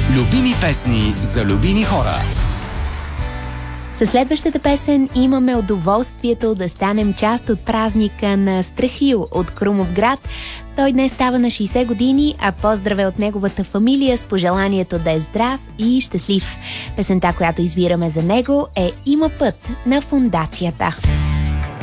Любими песни за любими хора. Със следващата песен имаме удоволствието да станем част от празника на Страхил от Крумовград. Той днес става на 60 години, а поздраве от неговата фамилия с пожеланието да е здрав и щастлив. Песента, която избираме за него, е "Има път" на Фондацията.